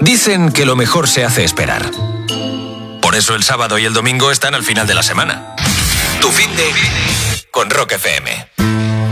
Dicen que lo mejor se hace esperar. Por eso el sábado y el domingo están al final de la semana. Tu finde con Rock FM.